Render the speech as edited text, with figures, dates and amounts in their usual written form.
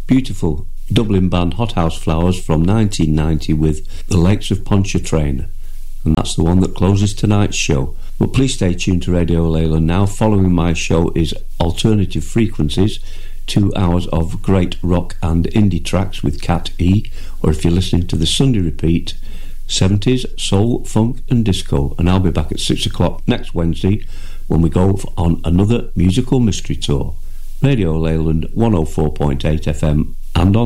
beautiful Dublin band Hot House Flowers from 1990 with The Lakes of Pontchartrain, and that's the one that closes tonight's show. But please stay tuned to Radio Leyland now. Following my show is Alternative Frequencies, 2 hours of great rock and indie tracks with Cat E, or if you're listening to the Sunday repeat, 70s, soul, funk and disco. And I'll be back at 6 o'clock next Wednesday when we go on another musical mystery tour. Radio Leyland 104.8 FM and on